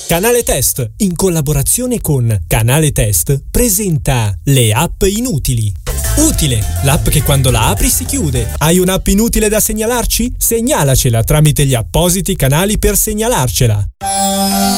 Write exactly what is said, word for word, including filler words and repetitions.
Canale Test, in collaborazione con Canale Test, presenta le app inutili. Utile, l'app che quando la apri si chiude. Hai un'app inutile da segnalarci? Segnalacela tramite gli appositi canali per segnalarcela.